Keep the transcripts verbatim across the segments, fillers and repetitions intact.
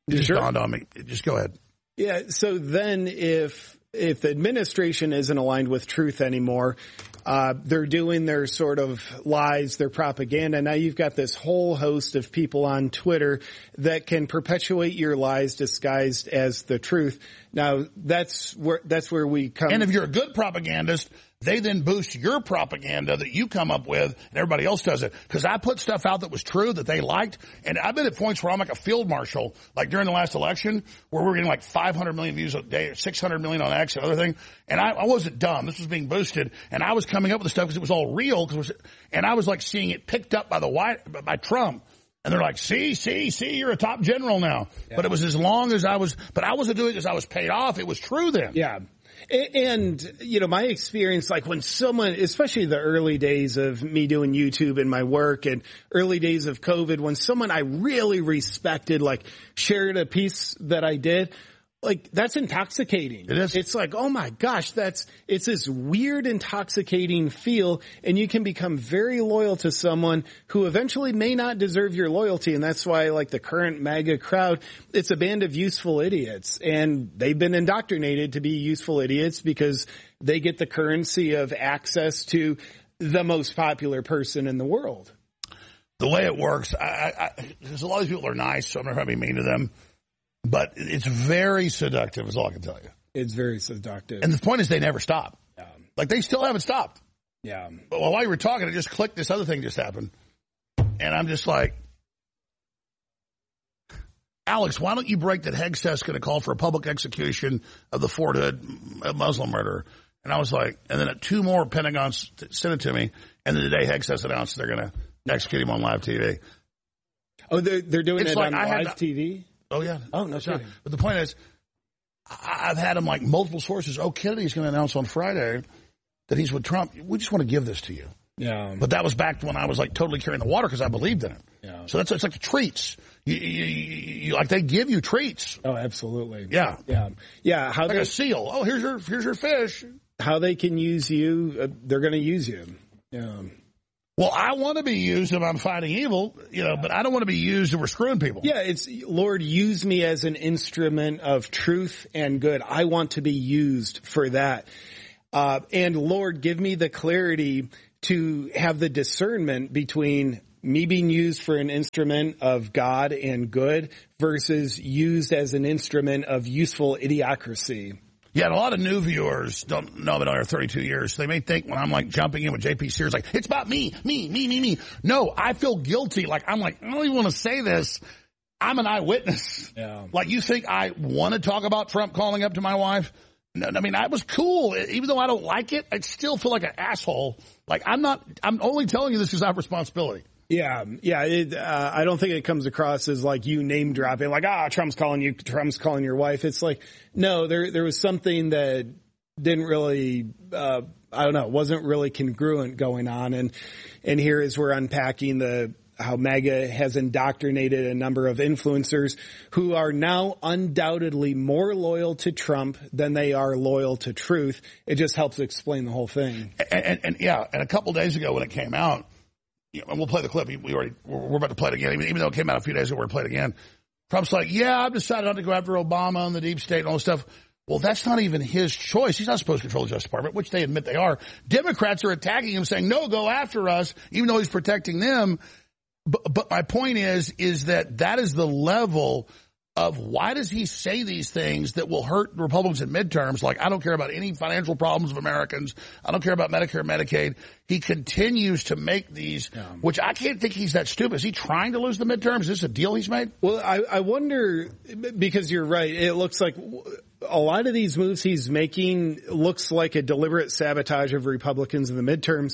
It just sure? dawned on me. Just go ahead. Yeah. So then if if the administration isn't aligned with truth anymore, uh, they're doing their sort of lies, their propaganda. Now you've got this whole host of people on Twitter that can perpetuate your lies disguised as the truth. Now that's where that's where we come. And if you're a good propagandist, they then boost your propaganda that you come up with, and everybody else does it. Because I put stuff out that was true, that they liked, and I've been at points where I'm like a field marshal, like during the last election, where we were getting like five hundred million views a day, or six hundred million on X and other thing. And I, I wasn't dumb. This was being boosted, and I was coming up with the stuff because it was all real. Cause it was, and I was like seeing it picked up by the White, by Trump. And they're like, see, see, see, you're a top general now. Yeah. But it was as long as I was, but I wasn't doing it because I was paid off. It was true then. Yeah. And, you know, my experience, like when someone, especially the early days of me doing YouTube and my work and early days of COVID, when someone I really respected, like shared a piece that I did, like that's intoxicating. It is. It's like, oh my gosh, that's, it's this weird intoxicating feel, and you can become very loyal to someone who eventually may not deserve your loyalty. And that's why, like the current MAGA crowd, it's a band of useful idiots, and they've been indoctrinated to be useful idiots because they get the currency of access to the most popular person in the world. The way it works, I, I, because a lot of these people are nice, so I'm not going to be mean to them. But it's very seductive, is all I can tell you. It's very seductive. And the point is they never stop. Yeah. Like, they still haven't stopped. Yeah. But while you were talking, I just clicked, this other thing just happened. And I'm just like, Alex, why don't you break that Hegseth's going to call for a public execution of the Fort Hood Muslim murderer? And I was like, and then two more Pentagons sent it to me. And then today Hegseth announced they're going to execute him on live T V. Oh, they're, they're doing it's it like on I live T V? Oh, yeah. Oh, no kidding. But the point is, I've had him like multiple sources. Oh, Kennedy's going to announce on Friday that he's with Trump. We just want to give this to you. Yeah. But that was back when I was like totally carrying the water because I believed in it. Yeah. So that's it's like the treats. You, you, you, you, like they give you treats. Oh, absolutely. Yeah. Yeah. Yeah. How like they, a seal. Oh, here's your here's your fish. How they can use you, uh, they're going to use you. Yeah. Well, I want to be used if I'm fighting evil, you know, but I don't want to be used if we're screwing people. Yeah, it's, Lord, use me as an instrument of truth and good. I want to be used for that. Uh, and Lord, give me the clarity to have the discernment between me being used for an instrument of God and good versus used as an instrument of useful idiocracy. Yeah, and a lot of new viewers don't know I've been on here thirty-two years. They may think when I'm like jumping in with J P Sears, like, it's about me, me, me, me, me. No, I feel guilty. Like, I'm like, I don't even want to say this. I'm an eyewitness. Yeah. Like, you think I want to talk about Trump calling up to my wife? No, I mean, I was cool. Even though I don't like it, I still feel like an asshole. Like, I'm not, I'm only telling you this because I have responsibility. Yeah, yeah. It, uh, I don't think it comes across as like you name dropping, like, ah, Trump's calling you, Trump's calling your wife. It's like, no, there there was something that didn't really, uh, I don't know, wasn't really congruent going on. And and here as we're unpacking the how MAGA has indoctrinated a number of influencers who are now undoubtedly more loyal to Trump than they are loyal to truth. It just helps explain the whole thing. And, and, and yeah, and a couple days ago when it came out, you know, and we'll play the clip. We already, we're about to play it again. Even, even though it came out a few days ago, we're going to play it again. Trump's like, yeah, I've decided not to go after Obama and the deep state and all this stuff. Well, that's not even his choice. He's not supposed to control the Justice Department, which they admit they are. Democrats are attacking him, saying, no, go after us, even though he's protecting them. But, but my point is, is that that is the level of why does he say these things that will hurt Republicans in midterms? Like, I don't care about any financial problems of Americans. I don't care about Medicare, Medicaid. He continues to make these, yeah. which I can't think he's that stupid. Is he trying to lose the midterms? Is this a deal he's made? Well, I, I wonder, because you're right. It looks like a lot of these moves he's making looks like a deliberate sabotage of Republicans in the midterms.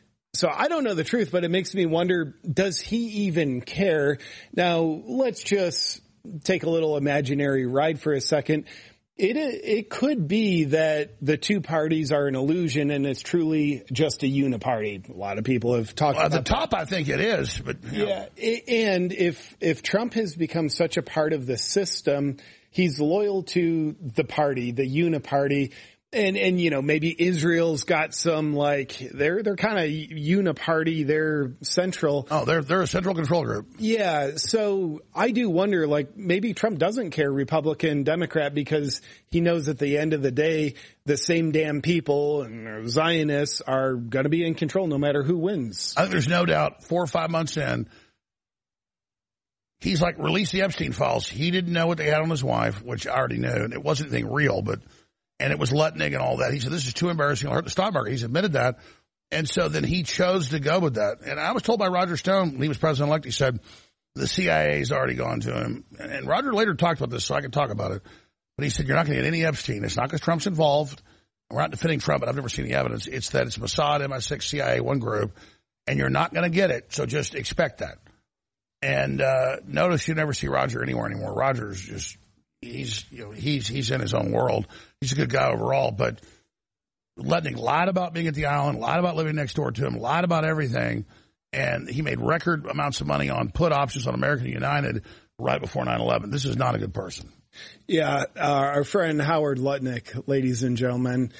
So I don't know the truth, but it makes me wonder, does he even care? Now, let's just take a little imaginary ride for a second. It it could be that the two parties are an illusion and it's truly just a uniparty. A lot of people have talked well, about at the top, that. I think it is. But you know. Yeah, and if if Trump has become such a part of the system, he's loyal to the party, the uniparty. And, and, you know, maybe Israel's got some, like, they're, they're kind of uniparty, they're central. Oh, they're, they're a central control group. Yeah. So I do wonder, like, maybe Trump doesn't care Republican, Democrat, because he knows at the end of the day, the same damn people and Zionists are going to be in control no matter who wins. I think there's no doubt four or five months in, he's like, release the Epstein files. He didn't know what they had on his wife, which I already knew. And it wasn't anything real, but, and it was Lutnick and all that. He said, this is too embarrassing. It'll hurt the stock market. He's admitted that. And so then he chose to go with that. And I was told by Roger Stone when he was president-elect, he said, the C I A's already gone to him. And, and Roger later talked about this, so I could talk about it. But he said, you're not going to get any Epstein. It's not because Trump's involved. We're not defending Trump, but I've never seen the evidence. It's that it's Mossad, M I six, C I A, one group. And you're not going to get it. So just expect that. And uh, notice you never see Roger anywhere anymore. Roger's just, he's, you know, he's, he's in his own world. He's a good guy overall, but Lutnick lied about being at the island, lied about living next door to him, lied about everything, and he made record amounts of money on put options on American United right before nine eleven. This is not a good person. Yeah, uh, our friend Howard Lutnick, ladies and gentlemen.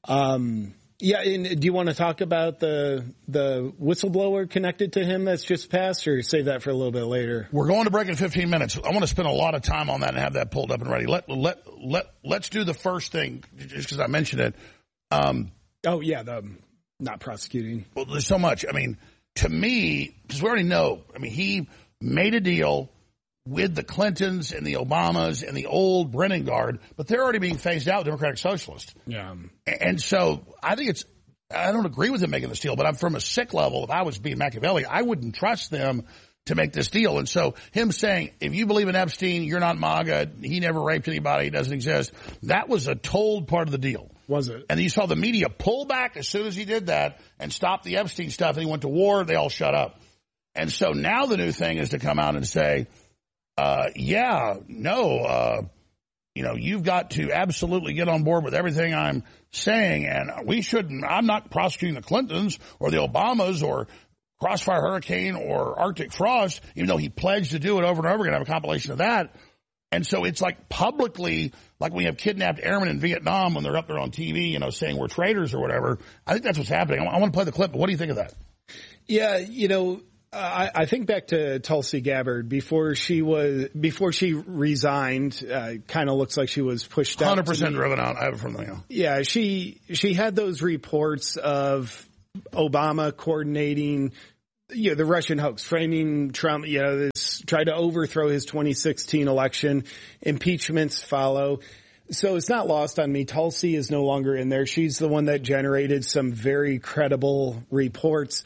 Um, yeah, and do you want to talk about the the whistleblower connected to him that's just passed, or save that for a little bit later? We're going to break in fifteen minutes. I want to spend a lot of time on that and have that pulled up and ready. Let let let let's do the first thing, just because I mentioned it. Um, oh yeah, the not prosecuting. Well, there's so much. I mean, to me, because we already know. I mean, he made a deal with the Clintons and the Obamas and the old Brennan Guard, but they're already being phased out, Democratic Socialists. Yeah. And so I think it's, I don't agree with him making this deal, but I'm from a sick level. If I was being Machiavelli, I wouldn't trust them to make this deal. And so him saying, if you believe in Epstein, you're not MAGA, he never raped anybody, he doesn't exist, that was a told part of the deal. Was it? And you saw the media pull back as soon as he did that and stop the Epstein stuff, and he went to war, they all shut up. And so now the new thing is to come out and say, Uh, yeah, no, uh, you know, you've got to absolutely get on board with everything I'm saying, and we shouldn't, I'm not prosecuting the Clintons or the Obamas or Crossfire Hurricane or Arctic Frost, even though he pledged to do it over and over again. I have a compilation of that. And so it's like publicly, like we have kidnapped airmen in Vietnam when they're up there on T V, you know, saying we're traitors or whatever. I think that's what's happening. I, I want to play the clip, but what do you think of that? Yeah, you know, Uh, I, I think back to Tulsi Gabbard before she was before she resigned. Uh, kind of looks like she was pushed out. one hundred percent driven out. I have it from there. Yeah, she she had those reports of Obama coordinating, you know, the Russian hoax, framing Trump. You know, this tried to overthrow his twenty sixteen election. Impeachments follow. So it's not lost on me. Tulsi is no longer in there. She's the one that generated some very credible reports.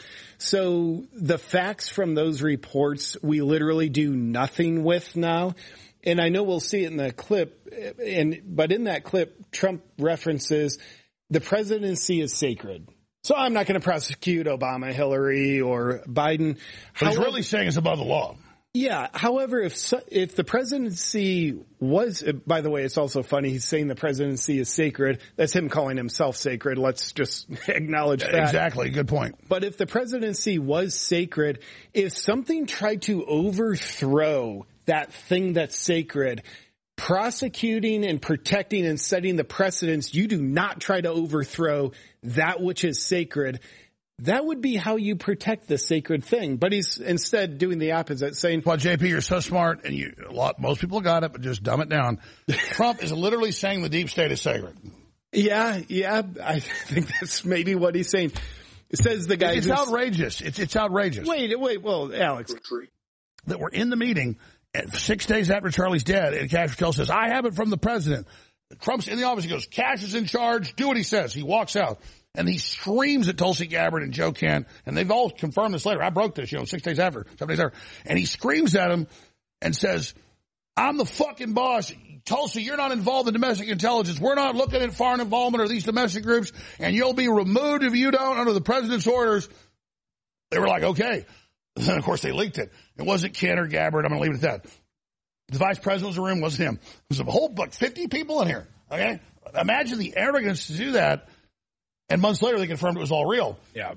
So the facts from those reports, we literally do nothing with now. And I know we'll see it in the clip, and but in that clip, Trump references the presidency is sacred. So I'm not going to prosecute Obama, Hillary, or Biden. But he's really saying it's above the law. Yeah. However, if if the presidency was, by the way, it's also funny. He's saying the presidency is sacred. That's him calling himself sacred. Let's just acknowledge that. Exactly. Good point. But if the presidency was sacred, if something tried to overthrow that thing that's sacred, prosecuting and protecting and setting the precedents, you do not try to overthrow that which is sacred. That would be how you protect the sacred thing. But he's instead doing the opposite, saying, well, J P, you're so smart, and you, a lot, most people got it, but just dumb it down. Trump is literally saying the deep state is sacred. Yeah, yeah, I think that's maybe what he's saying. It says the guy It's outrageous. It's, it's outrageous. Wait, wait, well, Alex. That we're in the meeting, and six days after Charlie's dead, and Cash Patel says, I have it from the president. Trump's in the office. He goes, Cash is in charge. Do what he says. He walks out. And he screams at Tulsi Gabbard and Joe Kent, and they've all confirmed this later. I broke this, you know, six days after, seven days after. And he screams at him and says, I'm the fucking boss. Tulsi, you're not involved in domestic intelligence. We're not looking at foreign involvement or these domestic groups, and you'll be removed if you don't under the president's orders. They were like, okay. And then, of course, they leaked it. It wasn't Kent or Gabbard. I'm going to leave it at that. The vice president was in the room. Wasn't him. There's a whole, like, fifty people in here. Okay? Imagine the arrogance to do that. And months later, they confirmed it was all real. Yeah.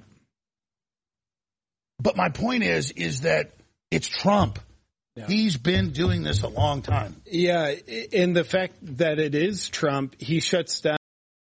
But my point is, is that it's Trump. Yeah. He's been doing this a long time. Yeah. And the fact that it is Trump, he shuts down